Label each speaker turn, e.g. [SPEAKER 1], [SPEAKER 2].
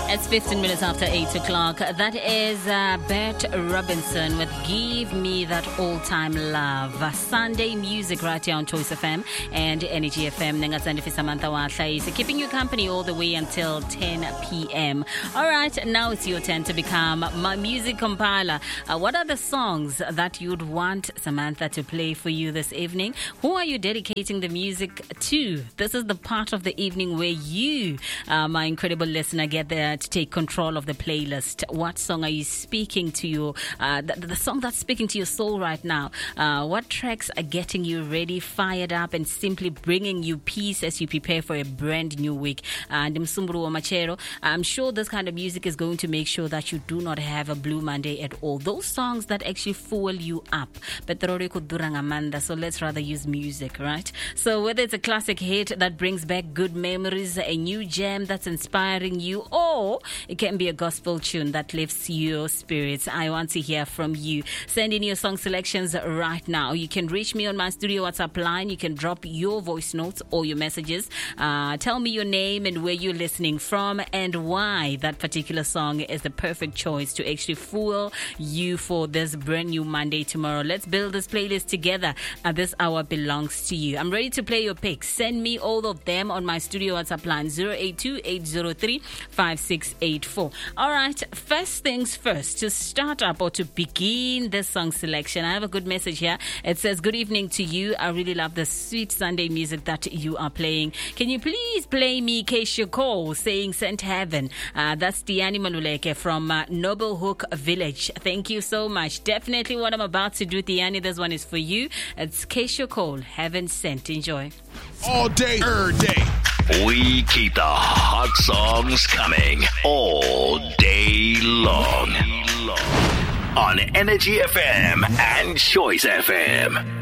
[SPEAKER 1] It's 15 minutes after 8 o'clock. That is Bert Robinson with Give Me That All-Time Love. Sunday music right here on Choice FM and Energy FM. Nengatsandifisa Samantha Watla is keeping you company all the way until 10 p.m. All right, now it's your turn to become my music compiler. What are the songs that you'd want Samantha to play for you this evening? Who are you dedicating the music to? This is the part of the evening where you, my incredible listener, get there to take control of the playlist. What song are you speaking to you? The song that's speaking to your soul right now. What tracks are getting you ready, fired up, and simply bringing you peace as you prepare for a brand new week? And I'm sure this kind of music is going to make sure that you do not have a blue Monday at all. Those songs that actually fuel you up. So let's rather use music, right? So whether it's a classic hit that brings back good memories, a new jam that's inspiring you, or it can be a gospel tune that lifts your spirits, I want to hear from you. Send in your song selections right now. You can reach me on my studio WhatsApp line. You can drop your voice notes or your messages. Tell me your name and where you're listening from and why that particular song is the perfect choice to actually fuel you for this brand new Monday tomorrow. Let's build this playlist together. This hour belongs to you. I'm ready to play your picks. Send me all of them on my studio WhatsApp line 082-803-5684. All right, first things first, to start up or to begin this song selection, I have a good message here. It says, good evening to you. I really love the sweet Sunday music that you are playing. Can you please play me Keisha Cole saying Sent Heaven? That's Diani Maluleke from Noble Hook Village. Thank you so much. Definitely what I'm about to do, Diani. This one is for you. It's Keisha Cole, Heaven Sent. Enjoy.
[SPEAKER 2] All day, every day.
[SPEAKER 3] We keep the hot songs coming all day long on Energy FM and Choice FM.